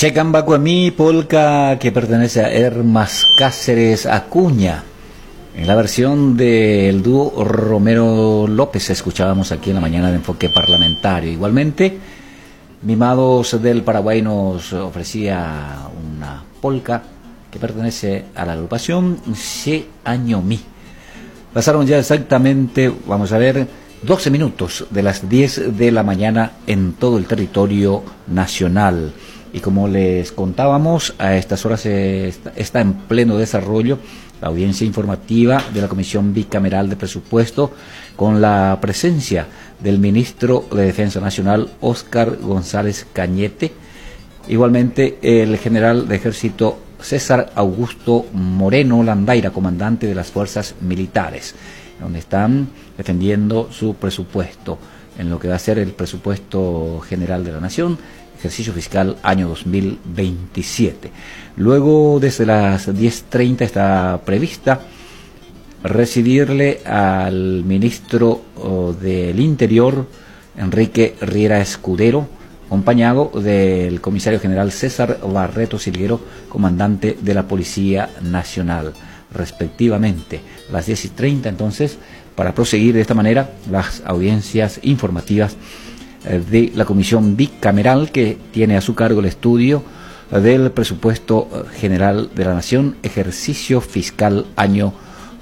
Checambacuamí, polca que pertenece a Hermas Cáceres Acuña. En la versión del dúo Romero López escuchábamos aquí en la mañana de Enfoque Parlamentario. Igualmente, Mimados del Paraguay nos ofrecía una polca que pertenece a la agrupación Cheañomí. Pasaron ya exactamente, vamos a ver, 12 minutos de las 10 de la mañana en todo el territorio nacional. Y como les contábamos, a estas horas está en pleno desarrollo la audiencia informativa de la Comisión Bicameral de Presupuesto con la presencia del ministro de Defensa Nacional, Óscar González Cañete, igualmente el general de Ejército César Augusto Moreno Landaira, comandante de las Fuerzas Militares, donde están defendiendo su presupuesto, en lo que va a ser el presupuesto general de la Nación, ejercicio fiscal año 2027. Luego, desde las 10:30 está prevista recibirle al ministro del Interior, Enrique Riera Escudero, acompañado del comisario general César Barreto Silguero, comandante de la Policía Nacional, respectivamente. A las 10:30, entonces, para proseguir de esta manera las audiencias informativas de la Comisión Bicameral, que tiene a su cargo el estudio del presupuesto general de la Nación, ejercicio fiscal año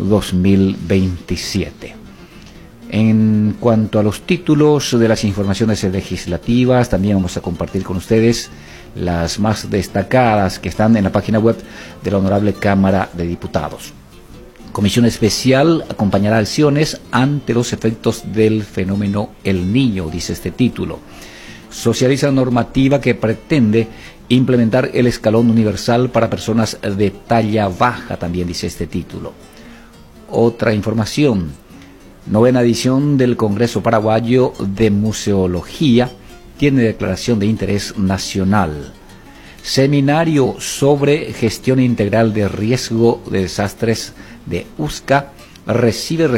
2027. En cuanto a los títulos de las informaciones legislativas, también vamos a compartir con ustedes las más destacadas que están en la página web de la Honorable Cámara de Diputados. Comisión especial acompañará acciones ante los efectos del fenómeno El Niño, dice este título. Socializa normativa que pretende implementar el escalón universal para personas de talla baja, también dice este título. Otra información, 9ª edición del Congreso Paraguayo de Museología tiene declaración de interés nacional. Seminario sobre gestión integral de riesgo de desastres de USCA recibe